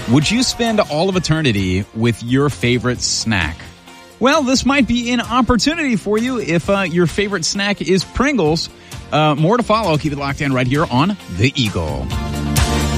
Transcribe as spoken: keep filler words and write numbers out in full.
Would you spend all of eternity with your favorite snack? Well, this might be an opportunity for you if uh, your favorite snack is Pringles. Uh, more to follow. Keep it locked in right here on The Eagle.